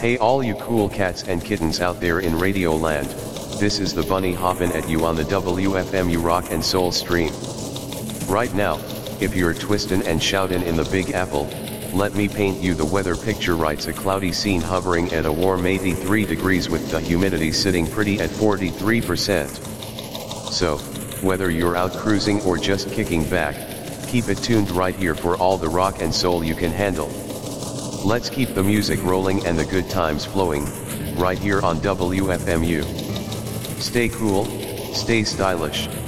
Hey all you cool cats and kittens out there in Radio Land, this is the bunny hoppin' at you on the WFMU Rock and Soul stream. Right now, if you're twistin' and shoutin' in the Big Apple, let me paint you the weather picture. Writes a cloudy scene hovering at a warm 83 degrees with the humidity sitting pretty at 43%. So, whether you're out cruising or just kicking back, keep it tuned right here for all the rock and soul you can handle. Let's keep the music rolling and the good times flowing, right here on WFMU. Stay cool, stay stylish.